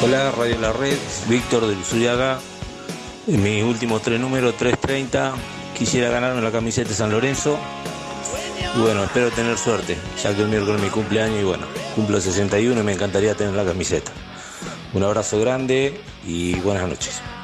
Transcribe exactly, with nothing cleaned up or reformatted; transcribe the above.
Hola, Radio La Red, Víctor de Luzuriaga. En mis últimos tres números, tres treinta. Quisiera ganarme la camiseta de San Lorenzo. Y bueno, espero tener suerte, ya que el miércoles es mi cumpleaños y bueno, cumplo sesenta y uno y me encantaría tener la camiseta. Un abrazo grande y buenas noches.